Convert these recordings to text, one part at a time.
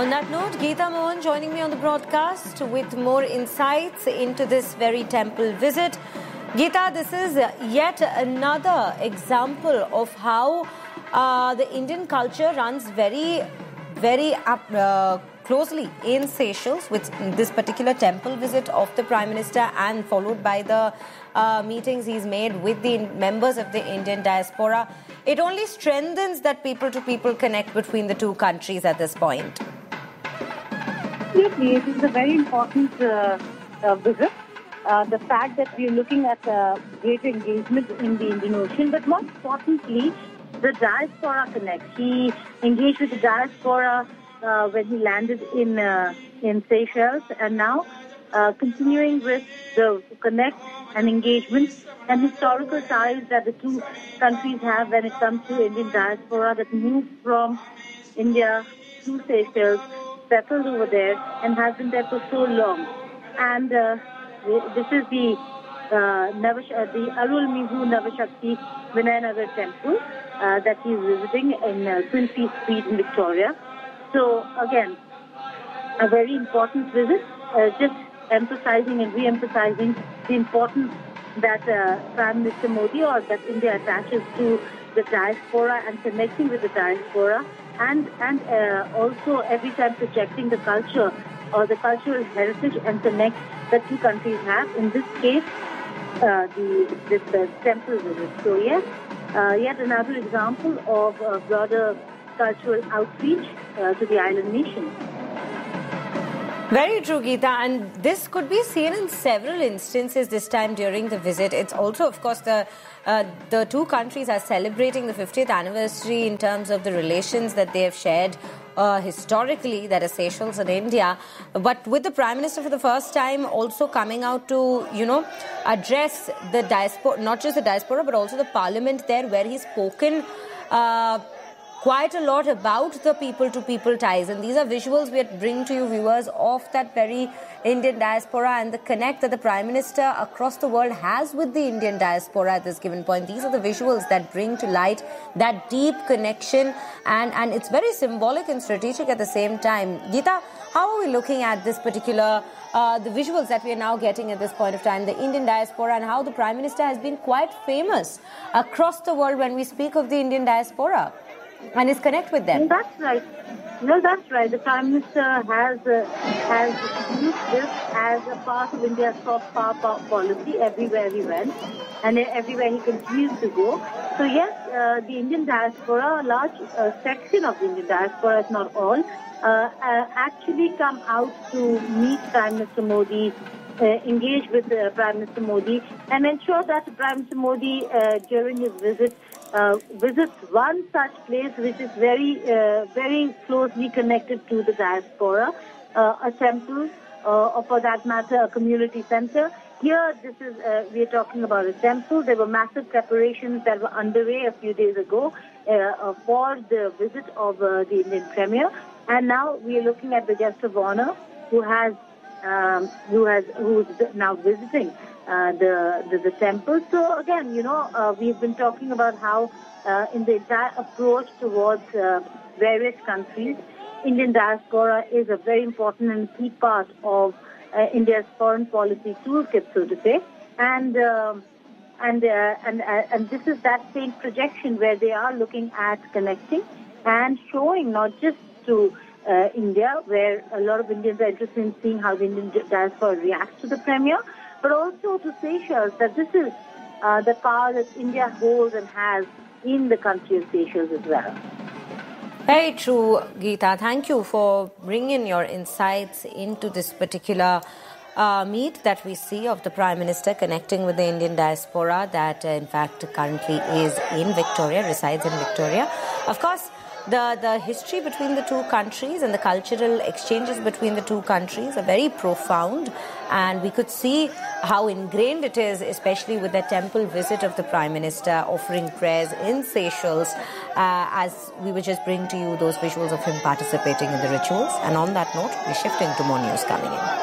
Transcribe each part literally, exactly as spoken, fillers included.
On that note, Geeta Mohan joining me on the broadcast with more insights into this very temple visit. Geeta, this is yet another example of how uh, the Indian culture runs very, very up, uh, closely in Seychelles with this particular temple visit of the Prime Minister and followed by the uh, meetings he's made with the members of the Indian diaspora. It only strengthens that people-to-people connect between the two countries at this point. Absolutely, it is a very important uh, uh, visit. Uh, the fact that we are looking at uh, greater engagement in the Indian Ocean, but more importantly, the diaspora connect. He engaged with the diaspora uh, when he landed in uh, in Seychelles, and now uh, continuing with the connect and engagement and historical ties that the two countries have when it comes to Indian diaspora that moved from India to Seychelles, settled over there, and has been there for so long. And uh, this is the uh, Navash- uh, the Arul Mihu Navashakti Vinayanagar temple uh, that he is visiting in uh, Twin Peaks Street in Victoria. So again, a very important visit, uh, just emphasizing and re-emphasizing the importance that uh, Prime Minister Modi or that India attaches to the diaspora and connecting with the diaspora, and and uh, also every time projecting the culture or the cultural heritage and connect that two countries have. In this case, uh, the this uh, temple visit. So yes, uh, yet another example of uh, broader cultural outreach uh, to the island nation. Very true, Geeta, and this could be seen in several instances this time during the visit. It's also, of course, the uh, the two countries are celebrating the fiftieth anniversary in terms of the relations that they have shared uh, historically, that is Seychelles and India. But with the Prime Minister for the first time also coming out to, you know, address the diaspora, not just the diaspora, but also the parliament there, where he's spoken Uh, quite a lot about the people-to-people ties, and these are visuals we bring to you, viewers, of that very Indian diaspora and the connect that the Prime Minister across the world has with the Indian diaspora at this given point. These are the visuals that bring to light that deep connection, and, and it's very symbolic and strategic at the same time. Geeta, how are we looking at this particular, uh, the visuals that we are now getting at this point of time, the Indian diaspora, and how the Prime Minister has been quite famous across the world when we speak of the Indian diaspora and his connect with them? No, that's right. No, that's right. The Prime Minister has uh, has used this as a part of India's soft power policy everywhere he went and everywhere he continues to go. So yes, uh, the Indian diaspora, a large uh, section of the Indian diaspora, if not all, uh, uh, actually come out to meet Prime Minister Modi, uh, engage with uh, Prime Minister Modi, and ensure that Prime Minister Modi, uh, during his visit, Uh, visits one such place which is very, uh, very closely connected to the diaspora, uh, a temple, uh, or for that matter, a community center. Here, this is uh, we are talking about a temple. There were massive preparations that were underway a few days ago uh, for the visit of uh, the Indian Premier, and now we are looking at the guest of honor who has, um, who has, who is now visiting Uh, the, the the temple. So again, you know, uh, we've been talking about how uh, in the entire approach towards uh, various countries, Indian diaspora is a very important and key part of uh, India's foreign policy toolkit, so to say. And um, and uh, and uh, and this is that same projection where they are looking at connecting and showing not just to uh, India, where a lot of Indians are interested in seeing how the Indian diaspora reacts to the Premier, but also to Seychelles, that this is uh, the power that India holds and has in the country of Seychelles as well. Very true, Geeta. Thank you for bringing your insights into this particular uh, meet that we see of the Prime Minister connecting with the Indian diaspora that, uh, in fact, currently is in Victoria, resides in Victoria. Of course, The, the history between the two countries and the cultural exchanges between the two countries are very profound, and we could see how ingrained it is, especially with the temple visit of the Prime Minister offering prayers in Seychelles, uh, as we would just bring to you those visuals of him participating in the rituals. And on that note, we're shifting to more news coming in.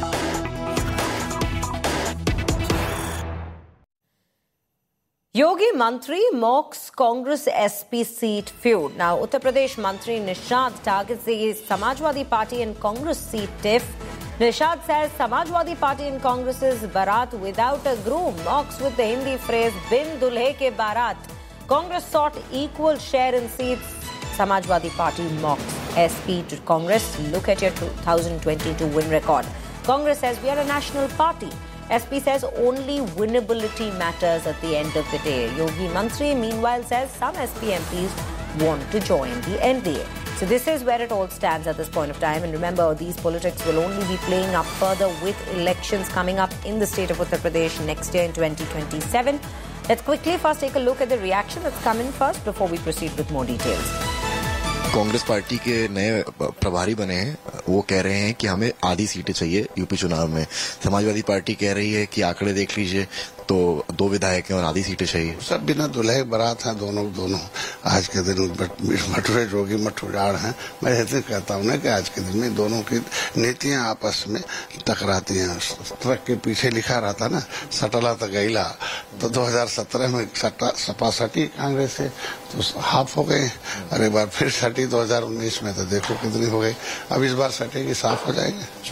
Yogi Mantri mocks Congress S P seat feud. Now, Uttar Pradesh Mantri Nishad targets the Samajwadi Party and Congress seat tiff. Nishad says Samajwadi Party and Congress's Bharat without a groom, mocks with the Hindi phrase bin dulhe ke Bharat. Congress sought equal share in seats. Samajwadi Party mocks S P to Congress. Look at your two thousand twenty-two win record. Congress says we are a national party. S P says only winnability matters at the end of the day. Yogi Mantri, meanwhile, says some S P M Ps want to join the N D A. So this is where it all stands at this point of time. And remember, these politics will only be playing up further with elections coming up in the state of Uttar Pradesh next year in twenty twenty-seven. Let's quickly first take a look at the reaction that's come in first before we proceed with more details. Congress party के नए प्रभारी बने हैं, वो कह रहे हैं कि हमें आधी सीटें चाहिए यूपी चुनाव में। समाजवादी पार्टी कह रही है कि आंकड़े देख लीजिए तो दो विधायक हैं और आधी सीटें चाहिए। सब बिना दुल्हे बारात हैं दोनों दोनों आज के दिन मठुरे जोगी मठुराड़ हैं। मैं ऐसे कहता हूँ ना कि आज के दिन में दोनों की नीतियां आपस में टकराती हैं। ट्रक के पीछे लिखा रहता ना सटला तो गईला, तो दो हजार सत्रह में सपा सटी कांग्रेस से तो हाफ हो गए और एक बार फिर सटी दो हजार उन्नीस में, तो देखो कितनी हो गई। अब इस बार सटेगी, साफ हो जाएंगे।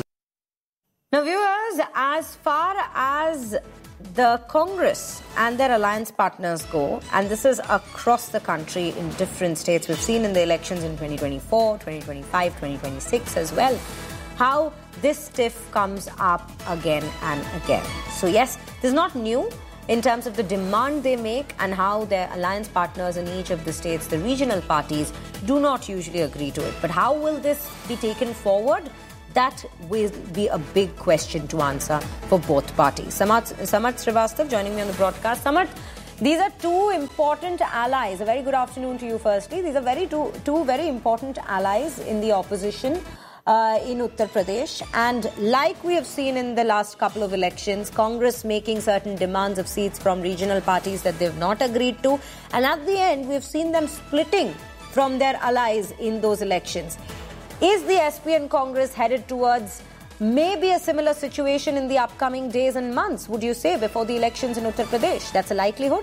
Now viewers, as far as the Congress and their alliance partners go, and this is across the country in different states, we've seen in the elections in twenty twenty-four, twenty twenty-five, twenty twenty-six as well, how this tiff comes up again and again. So yes, this is not new in terms of the demand they make and how their alliance partners in each of the states, the regional parties, do not usually agree to it. But how will this be taken forward? That will be a big question to answer for both parties. Samarth, Samarth Srivastav joining me on the broadcast. Samarth, these are two important allies. A very good afternoon to you firstly. These are very two, two very important allies in the opposition uh, in Uttar Pradesh. And like we have seen in the last couple of elections, Congress making certain demands of seats from regional parties that they've not agreed to. And at the end, we've seen them splitting from their allies in those elections. Is the S P and Congress headed towards maybe a similar situation in the upcoming days and months, would you say, before the elections in Uttar Pradesh? That's a likelihood?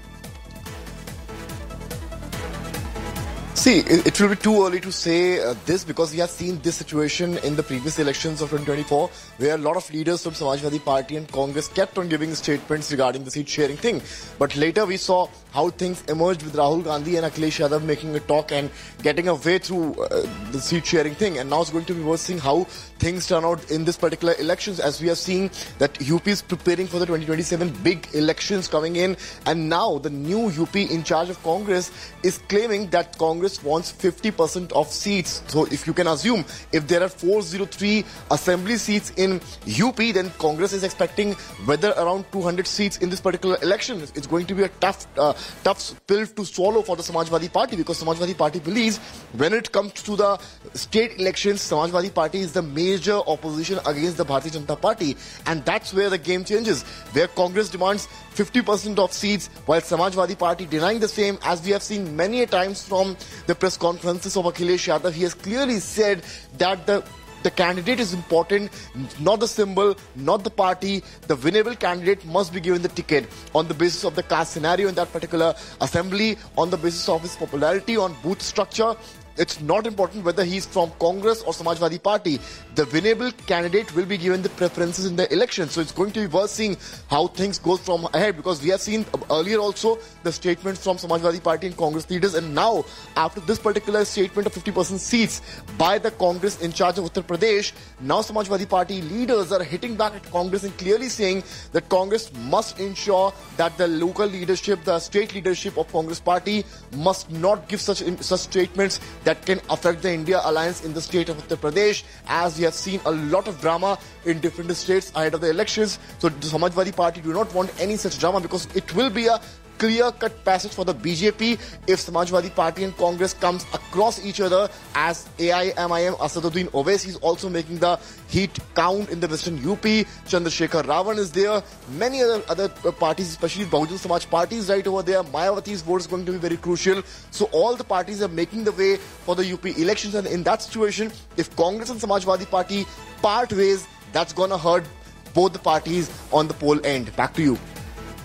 See, it will be too early to say uh, this because we have seen this situation in the previous elections of twenty twenty-four where a lot of leaders from Samajwadi Party and Congress kept on giving statements regarding the seat sharing thing. But later we saw how things emerged with Rahul Gandhi and Akhilesh Yadav making a talk and getting a way through uh, the seat sharing thing. And now it's going to be worth seeing how things turn out in this particular elections, as we are seeing that U P is preparing for the twenty twenty-seven big elections coming in. And now the new U P in charge of Congress is claiming that Congress wants fifty percent of seats. So if you can assume, if there are four hundred three assembly seats in U P, then Congress is expecting whether around two hundred seats in this particular election. It's going to be a tough, uh, tough pill to swallow for the Samajwadi Party, because Samajwadi Party believes when it comes to the state elections, Samajwadi Party is the major opposition against the Bharatiya Janata Party. And that's where the game changes, where Congress demands fifty percent of seats, while Samajwadi Party denying the same, as we have seen many a times from the press conferences of Akhilesh Yadav. He has clearly said that the The candidate is important, not the symbol, not the party. The winnable candidate must be given the ticket on the basis of the caste scenario in that particular assembly, on the basis of his popularity, on booth structure. It's not important whether he's from Congress or Samajwadi Party. The winnable candidate will be given the preferences in the election. So it's going to be worth seeing how things go from ahead, because we have seen earlier also the statements from Samajwadi Party and Congress leaders. And now, after this particular statement of fifty percent seats by the Congress in charge of Uttar Pradesh, now Samajwadi Party leaders are hitting back at Congress and clearly saying that Congress must ensure that the local leadership, the state leadership of Congress Party must not give such, such statements that can affect the India alliance in the state of Uttar Pradesh, as we have seen a lot of drama in different states ahead of the elections. So the Samajwadi Party do not want any such drama, because it will be a clear-cut passage for the B J P if Samajwadi Party and Congress comes across each other, as A I M I M Asaduddin Owaisi is also making the heat count in the western U P. Chandrasekhar Ravan is there. Many other, other parties, especially Bahujan Samaj Party is right over there. Mayawati's vote is going to be very crucial. So all the parties are making the way for the U P elections. And in that situation, if Congress and Samajwadi Party part ways, that's going to hurt both the parties on the poll end. Back to you.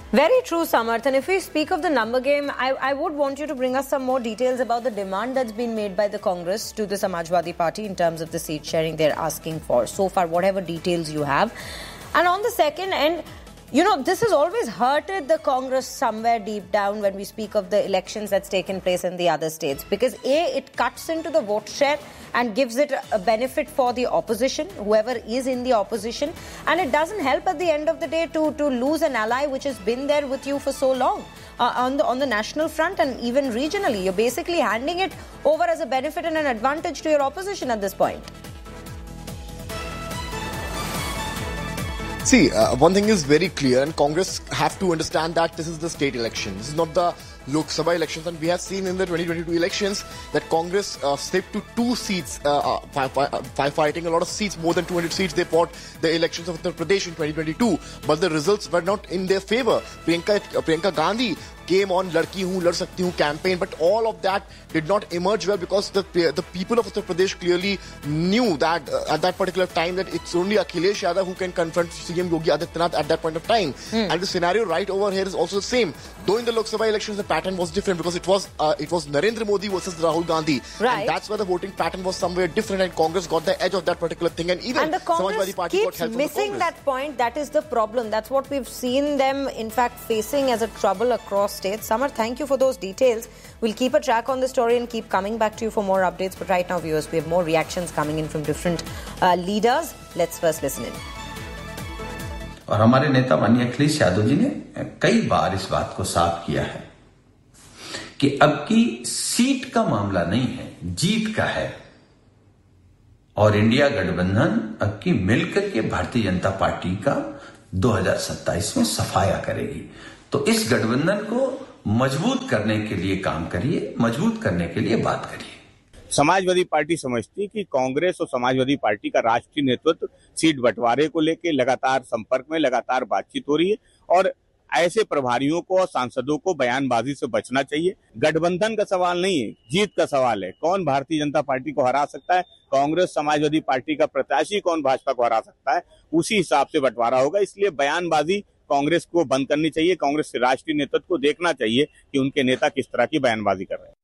Very true, Samarth. And if we speak of the number game, I, I would want you to bring us some more details about the demand that's been made by the Congress to the Samajwadi Party in terms of the seat sharing they're asking for. So far, whatever details you have. And on the second end, you know, this has always hurted the Congress somewhere deep down when we speak of the elections that's taken place in the other states. Because A, it cuts into the vote share and gives it a benefit for the opposition, whoever is in the opposition. And it doesn't help at the end of the day to, to lose an ally which has been there with you for so long uh, on the, on the national front and even regionally. You're basically handing it over as a benefit and an advantage to your opposition at this point. See, uh, one thing is very clear, and Congress have to understand that this is the state election. This is not the Lok Sabha elections, and we have seen in the twenty twenty-two elections that Congress uh, slipped to two seats, uh, uh, by fighting a lot of seats, more than two hundred seats. They fought the elections of Uttar Pradesh in twenty twenty-two, but the results were not in their favor. Priyanka, uh, Priyanka Gandhi came on Ladki Hoon, Lad Sakti Hoon campaign, but all of that did not emerge well because the the people of Uttar Pradesh clearly knew that uh, at that particular time that it's only Akhilesh Yadav who can confront C M Yogi Adityanath at that point of time. Mm. And the scenario right over here is also the same. Though in the Lok Sabha elections the pattern was different because it was uh, it was Narendra Modi versus Rahul Gandhi, right. And that's why the voting pattern was somewhere different, and Congress got the edge of that particular thing, and even and the Congress Samajwadi Party keeps got help missing from the that point. That is the problem. That's what we've seen them in fact facing as a trouble across states. Samar, thank you for those details. We'll keep a track on the story and keep coming back to you for more updates. But right now, viewers, we have more reactions coming in from different uh, leaders. Let's first listen in. और हमारे नेता माननीय अखिलेश यादव जी ने कई बार इस बात को साफ किया है कि अब की सीट का मामला नहीं है, जीत का है। और इंडिया गठबंधन अब की मिलकर के भारतीय जनता पार्टी का दो हज़ार सत्ताईस में सफाया करेगी। तो इस गठबंधन को मजबूत करने के लिए काम करिए, मजबूत करने के लिए बात करिए। समाजवादी पार्टी समझती कि कांग्रेस और समाजवादी पार्टी का राष्ट्रीय नेतृत्व सीट बंटवारे को लेकर लगातार संपर्क में, लगातार बातचीत हो रही है और ऐसे प्रभारियों को और सांसदों को बयानबाजी से बचना चाहिए। गठबंधन का सवाल नहीं है, जीत का सवाल है। कौन भारतीय जनता पार्टी को हरा सकता है, कांग्रेस समाजवादी पार्टी का प्रत्याशी कौन भाजपा को हरा सकता है, उसी हिसाब से बंटवारा होगा। इसलिए बयानबाजी कांग्रेस को बंद करनी चाहिए। कांग्रेस के राष्ट्रीय नेतृत्व को देखना चाहिए कि उनके नेता किस तरह की बयानबाजी कर रहे हैं।